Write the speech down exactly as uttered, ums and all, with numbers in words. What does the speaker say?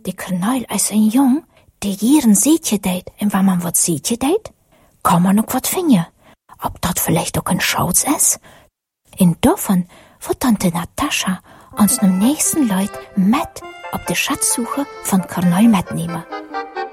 die Kornel als een jong, die jaren ziet je deed, en waar man wat ziet je deed, kan man ook wat vinden. Ob dat vielleicht ook een Schatz is? En davon wird Tante Natascha uns nem nächsten Leut mit auf die Schatzsuche von Kornel mitnehmen.